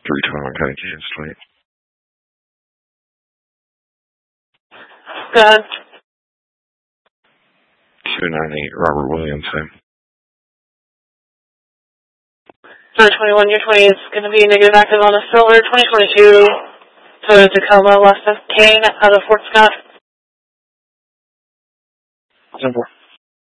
321 County Kansas Street. Go ahead. 298 Robert Williams. 2021, your 20 is going to be negative active on a silver. 2022 Toyota Tacoma, less than Kane out of Fort Scott. 10-4.